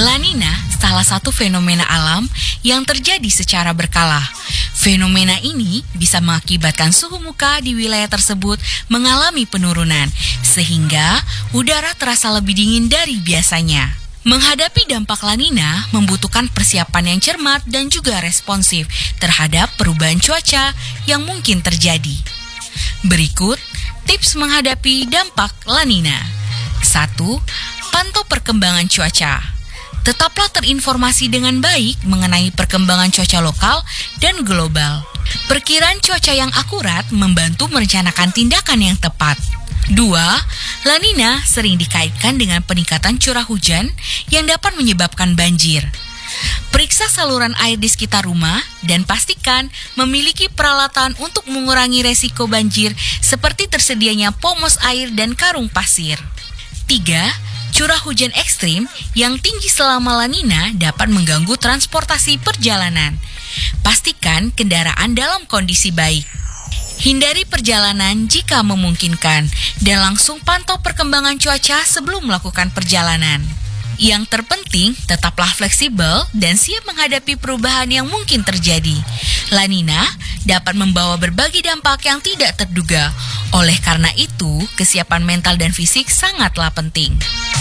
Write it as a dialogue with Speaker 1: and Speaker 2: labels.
Speaker 1: La Nina salah satu fenomena alam yang terjadi secara berkala. Fenomena ini bisa mengakibatkan suhu muka di wilayah tersebut mengalami penurunan, sehingga udara terasa lebih dingin dari biasanya. Menghadapi dampak La Nina membutuhkan persiapan yang cermat dan juga responsif terhadap perubahan cuaca yang mungkin terjadi. Berikut tips menghadapi dampak La Nina. 1. Pantau perkembangan cuaca. Tetaplah terinformasi dengan baik mengenai perkembangan cuaca lokal dan global. Perkiraan cuaca yang akurat membantu merencanakan tindakan yang tepat. 2. La Nina sering dikaitkan dengan peningkatan curah hujan yang dapat menyebabkan banjir. Periksa saluran air di sekitar rumah dan pastikan memiliki peralatan untuk mengurangi resiko banjir seperti tersedianya pomos air dan karung pasir. 3. Curah hujan ekstrim yang tinggi selama La Nina dapat mengganggu transportasi perjalanan. Pastikan kendaraan dalam kondisi baik. Hindari perjalanan jika memungkinkan dan langsung pantau perkembangan cuaca sebelum melakukan perjalanan. Yang terpenting, tetaplah fleksibel dan siap menghadapi perubahan yang mungkin terjadi. La Nina dapat membawa berbagai dampak yang tidak terduga. Oleh karena itu, kesiapan mental dan fisik sangatlah penting.